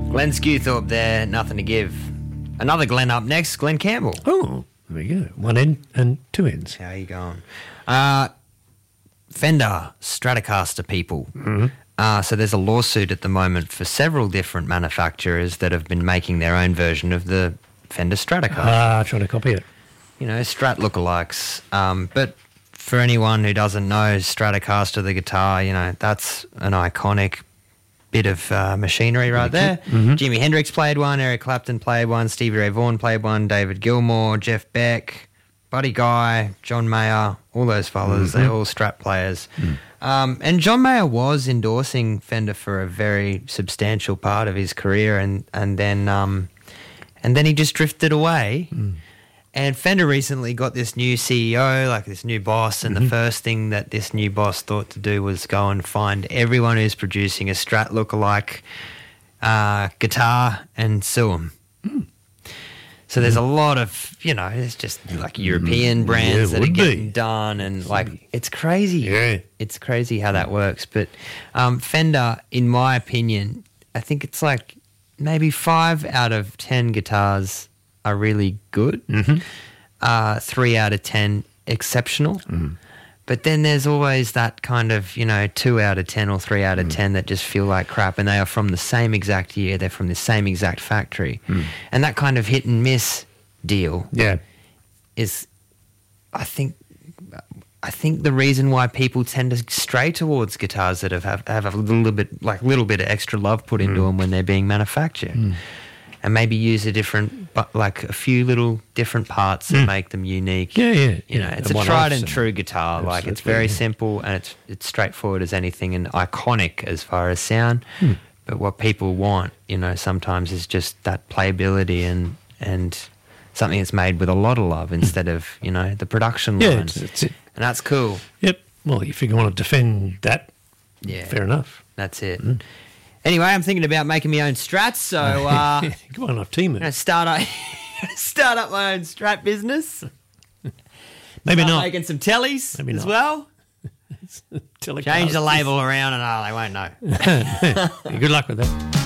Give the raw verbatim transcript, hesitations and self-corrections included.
Glenn Skewthorpe there, nothing to give. Another Glenn up next, Glenn Campbell. Oh, there we go. One end and two ends. How you going? Uh, Fender Stratocaster people. Mm-hmm. Uh, so there's a lawsuit at the moment for several different manufacturers that have been making their own version of the Fender Stratocaster. Ah, trying to copy it. You know, Strat lookalikes. Um, but for anyone who doesn't know Stratocaster, the guitar, you know, that's an iconic bit of uh, machinery right there. Mm-hmm. Jimi Hendrix played one, Eric Clapton played one, Stevie Ray Vaughan played one, David Gilmour, Jeff Beck, Buddy Guy, John Mayer, all those fellas, Mm-hmm. they're all Strat players. Mm. Um, and John Mayer was endorsing Fender for a very substantial part of his career, and and then um, and then he just drifted away. Mm. And Fender recently got this new C E O, like this new boss, and mm-hmm. the first thing that this new boss thought to do was go and find everyone who's producing a Strat lookalike uh, guitar and sue them. Mm. So there's a lot of, you know, it's just like European brands yeah, that are getting be. done, and like it's crazy. Yeah. It's crazy how that works. But um, Fender, in my opinion, I think it's like maybe five out of ten guitars are really good. Mm-hmm. Uh, three out of ten exceptional. Mm-hmm. But then there's always that kind of, you know, two out of ten or three out of mm. ten that just feel like crap, and they are from the same exact year. They're from the same exact factory. Mm. And that kind of hit and miss deal yeah. is, I think, I think the reason why people tend to stray towards guitars that have, have, have a little bit, like little bit of extra love put into mm. them when they're being manufactured. Mm. And maybe use a different, but like a few little different parts that mm. make them unique. Yeah, yeah. You know, yeah. it's and a tried and true guitar. Absolutely. Like it's very simple, and it's it's straightforward as anything, and iconic as far as sound. Mm. But what people want, you know, sometimes is just that playability and and something that's made with a lot of love instead of, you know, the production yeah, lines. that's it. And that's cool. Yep. Well, if you want to defend that, yeah, fair enough. That's it. Mm. Anyway, I'm thinking about making my own Strats, so uh, come on, I've team it. Start up, start up my own Strat business. Maybe start not making some tellies Maybe as not. well. Change the label around, and oh, they won't know. Good luck with that.